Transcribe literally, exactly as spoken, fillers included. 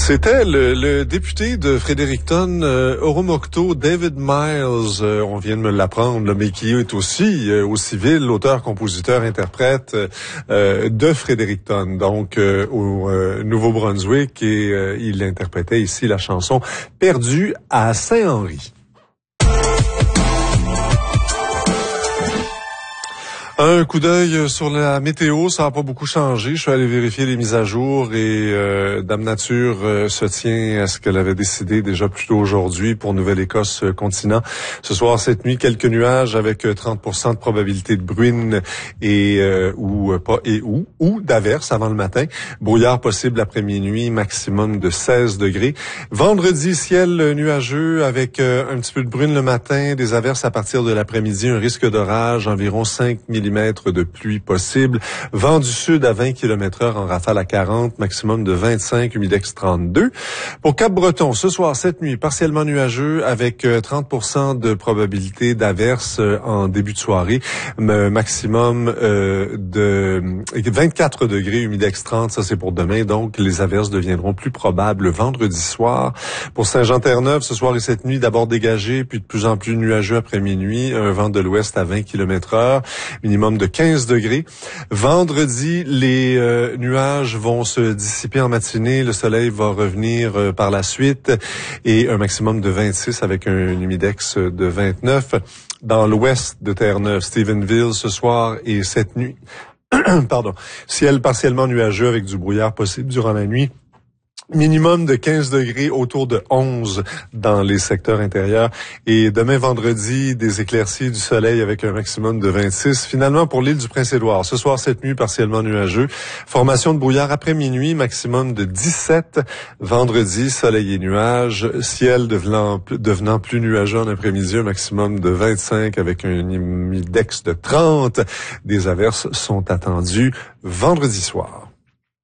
C'était le, le député de Fredericton, euh, Oromocto, David Miles, euh, on vient de me l'apprendre, là, mais qui est aussi euh, au civil, auteur, compositeur, interprète euh, de Fredericton, donc euh, au euh, Nouveau-Brunswick, et euh, il interprétait ici la chanson « Perdue à Saint-Henri ». Un coup d'œil sur la météo, ça n'a pas beaucoup changé. Je suis allé vérifier les mises à jour et euh, Dame Nature euh, se tient à ce qu'elle avait décidé déjà plus tôt aujourd'hui pour Nouvelle-Écosse euh, continent. Ce soir, cette nuit, quelques nuages avec trente pour cent de probabilité de bruine et euh, ou pas et ou ou d'averses avant le matin. Brouillard possible après minuit, maximum de seize degrés. Vendredi, ciel nuageux avec euh, un petit peu de bruine le matin, des averses à partir de l'après-midi, un risque d'orage, environ cinq millimètres de pluie possible. Vent du sud à vingt kilomètres heure en rafale à quarante, maximum de vingt-cinq, humidex trente-deux. Pour Cap-Breton, ce soir, cette nuit, partiellement nuageux avec trente pour cent de probabilité d'averse en début de soirée. Maximum euh, de vingt-quatre degrés, humidex trente, ça c'est pour demain. Donc, les averses deviendront plus probables vendredi soir. Pour Saint-Jean-Terre-Neuve, ce soir et cette nuit, d'abord dégagé, puis de plus en plus nuageux après minuit. Un vent de l'ouest à vingt kilomètres heure. Minimum de quinze degrés. Vendredi, les euh, nuages vont se dissiper en matinée. Le soleil va revenir euh, par la suite et un maximum de vingt-six avec un humidex de vingt-neuf. Dans l'ouest de Terre-Neuve, Stephenville, ce soir et cette nuit. Pardon. Ciel partiellement nuageux avec du brouillard possible durant la nuit. Minimum de quinze degrés, autour de onze dans les secteurs intérieurs. Et demain, vendredi, des éclaircies, du soleil avec un maximum de vingt-six. Finalement, pour l'île du Prince-Édouard, ce soir, cette nuit, partiellement nuageux. Formation de brouillard après minuit, maximum de dix-sept. Vendredi, soleil et nuages. Ciel devenant, devenant plus nuageux en après-midi, un maximum de vingt-cinq avec un humidex de trente. Des averses sont attendues vendredi soir.